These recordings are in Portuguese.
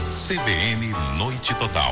CBN Noite Total.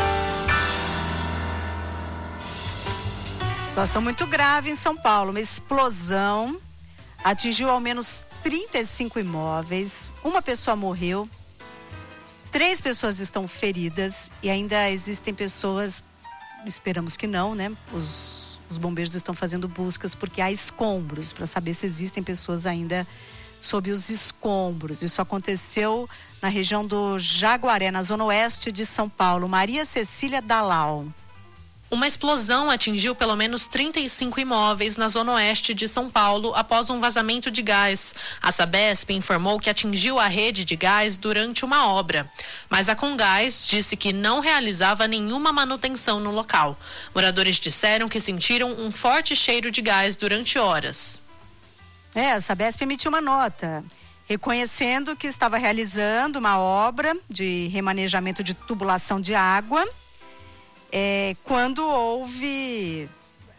Situação muito grave em São Paulo. Uma explosão atingiu ao menos 35 imóveis. Uma pessoa morreu. 3 pessoas estão feridas e ainda existem pessoas, esperamos que não, né? Os bombeiros estão fazendo buscas porque há escombros para saber se existem pessoas ainda sob os escombros. Isso aconteceu na região do Jaguaré, na zona oeste de São Paulo. Maria Cecília Dalal. Uma explosão atingiu pelo menos 35 imóveis na zona oeste de São Paulo após um vazamento de gás. A Sabesp informou que atingiu a rede de gás durante uma obra, mas a Comgás disse que não realizava nenhuma manutenção no local. Moradores disseram que sentiram um forte cheiro de gás durante horas. A Sabesp emitiu uma nota reconhecendo que estava realizando uma obra de remanejamento de tubulação de água. Quando houve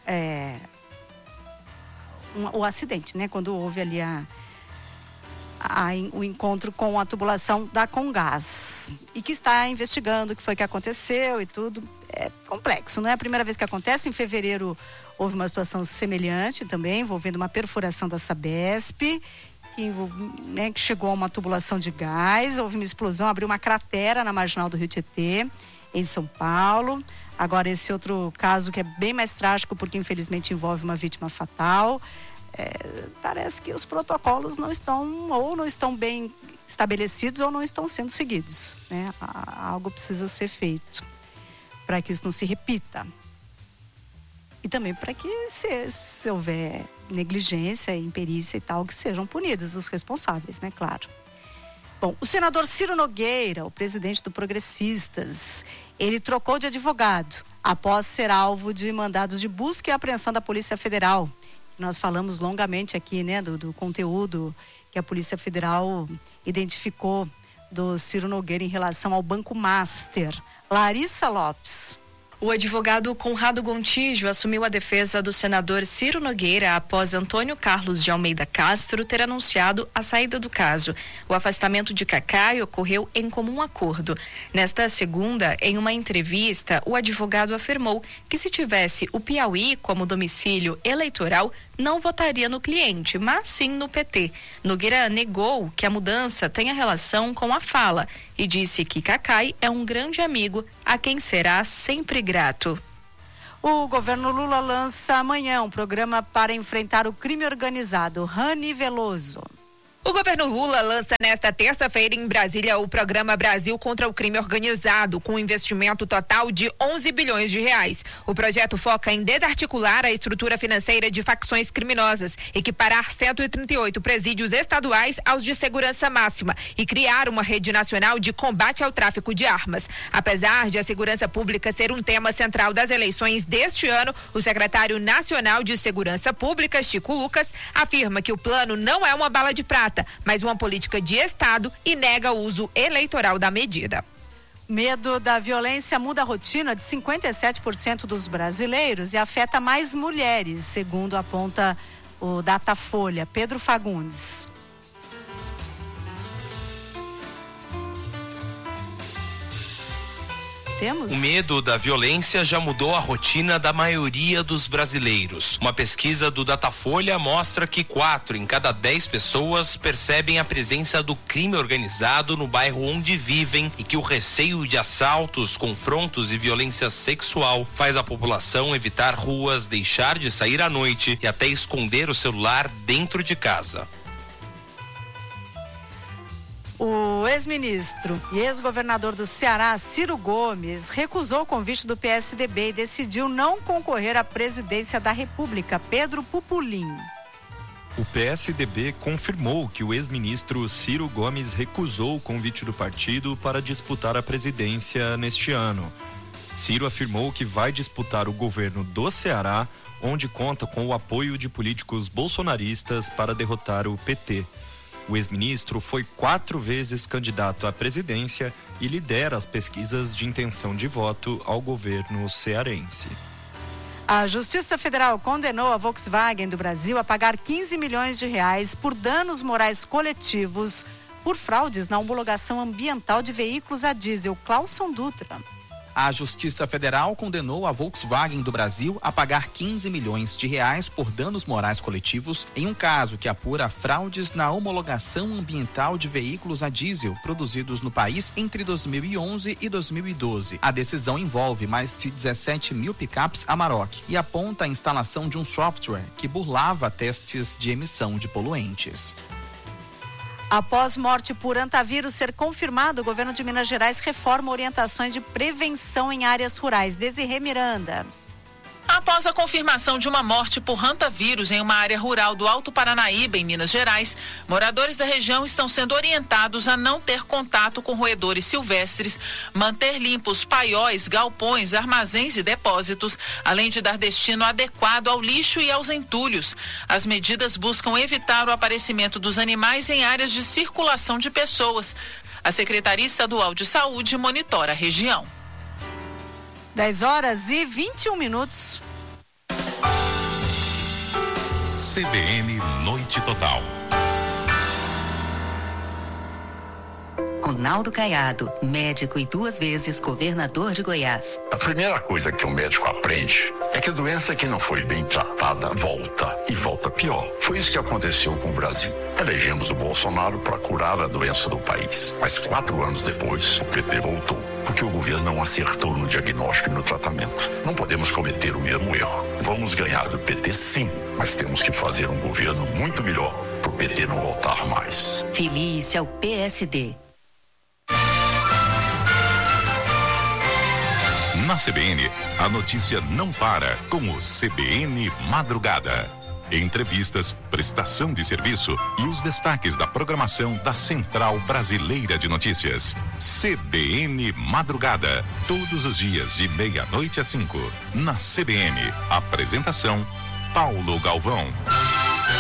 o acidente, né? Quando houve ali o encontro com a tubulação da Comgás. E que está investigando o que foi que aconteceu e tudo. É complexo, não é a primeira vez que acontece. Em fevereiro houve uma situação semelhante também, envolvendo uma perfuração da Sabesp, que chegou a uma tubulação de gás. Houve uma explosão, abriu uma cratera na marginal do Rio Tietê, em São Paulo. Agora esse outro caso que é bem mais trágico, porque infelizmente envolve uma vítima fatal. Parece que os protocolos não estão bem estabelecidos ou não estão sendo seguidos, né? Algo precisa ser feito para que isso não se repita. E também para que se houver negligência, imperícia e tal, que sejam punidos os responsáveis, né? Claro. Bom, o senador Ciro Nogueira, o presidente do Progressistas, ele trocou de advogado após ser alvo de mandados de busca e apreensão da Polícia Federal. Nós falamos longamente aqui, né, do conteúdo que a Polícia Federal identificou do Ciro Nogueira em relação ao Banco Master. Larissa Lopes. O advogado Conrado Gontijo assumiu a defesa do senador Ciro Nogueira após Antônio Carlos de Almeida Castro ter anunciado a saída do caso. O afastamento de Cacai ocorreu em comum acordo. Nesta segunda, em uma entrevista, o advogado afirmou que se tivesse o Piauí como domicílio eleitoral, não votaria no cliente, mas sim no PT. Nogueira negou que a mudança tenha relação com a fala e disse que Cacai é um grande amigo a quem será sempre grato. O governo Lula lança amanhã um programa para enfrentar o crime organizado. Rani Veloso. O governo Lula lança nesta terça-feira em Brasília o programa Brasil contra o Crime Organizado, com um investimento total de 11 bilhões de reais. O projeto foca em desarticular a estrutura financeira de facções criminosas, equiparar 138 presídios estaduais aos de segurança máxima e criar uma rede nacional de combate ao tráfico de armas. Apesar de a segurança pública ser um tema central das eleições deste ano, o secretário nacional de Segurança Pública, Chico Lucas, afirma que o plano não é uma bala de prata, mas uma política de Estado e nega o uso eleitoral da medida. Medo da violência muda a rotina de 57% dos brasileiros e afeta mais mulheres, segundo aponta o Datafolha. Pedro Fagundes. Temos? O medo da violência já mudou a rotina da maioria dos brasileiros. Uma pesquisa do Datafolha mostra que 4 em cada 10 pessoas percebem a presença do crime organizado no bairro onde vivem e que o receio de assaltos, confrontos e violência sexual faz a população evitar ruas, deixar de sair à noite e até esconder o celular dentro de casa. O ex-ministro e ex-governador do Ceará, Ciro Gomes, recusou o convite do PSDB e decidiu não concorrer à presidência da República. Pedro Pupulim. O PSDB confirmou que o ex-ministro Ciro Gomes recusou o convite do partido para disputar a presidência neste ano. Ciro afirmou que vai disputar o governo do Ceará, onde conta com o apoio de políticos bolsonaristas para derrotar o PT. O ex-ministro foi 4 vezes candidato à presidência e lidera as pesquisas de intenção de voto ao governo cearense. A Justiça Federal condenou a Volkswagen do Brasil a pagar 15 milhões de reais por danos morais coletivos por fraudes na homologação ambiental de veículos a diesel. Clauson Dutra. A Justiça Federal condenou a Volkswagen do Brasil a pagar 15 milhões de reais por danos morais coletivos em um caso que apura fraudes na homologação ambiental de veículos a diesel produzidos no país entre 2011 e 2012. A decisão envolve mais de 17 mil picapes Amarok e aponta a instalação de um software que burlava testes de emissão de poluentes. Após morte por hantavírus ser confirmado, o governo de Minas Gerais reforma orientações de prevenção em áreas rurais. Desirê Miranda. Após a confirmação de uma morte por hantavírus em uma área rural do Alto Paranaíba, em Minas Gerais, moradores da região estão sendo orientados a não ter contato com roedores silvestres, manter limpos paióis, galpões, armazéns e depósitos, além de dar destino adequado ao lixo e aos entulhos. As medidas buscam evitar o aparecimento dos animais em áreas de circulação de pessoas. A Secretaria Estadual de Saúde monitora a região. 10h21. CBN Noite Total. Ronaldo Caiado, médico e 2 vezes governador de Goiás. A primeira coisa que o médico aprende é que a doença que não foi bem tratada volta, e volta pior. Foi isso que aconteceu com o Brasil. Elegemos o Bolsonaro para curar a doença do país. Mas 4 anos depois, o PT voltou, porque o governo não acertou no diagnóstico e no tratamento. Não podemos cometer o mesmo erro. Vamos ganhar do PT sim, mas temos que fazer um governo muito melhor para o PT não voltar mais. Filie-se ao PSD. Na CBN, a notícia não para com o CBN Madrugada. Entrevistas, prestação de serviço e os destaques da programação da Central Brasileira de Notícias. CBN Madrugada, todos os dias de 00:30 às 5. Na CBN, apresentação Paulo Galvão.